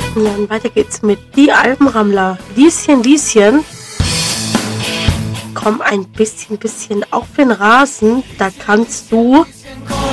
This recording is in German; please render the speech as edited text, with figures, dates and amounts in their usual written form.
Und dann weiter geht's mit Die Alpenrammler. Lieschen, Lieschen. Komm ein bisschen auf den Rasen. Da kannst du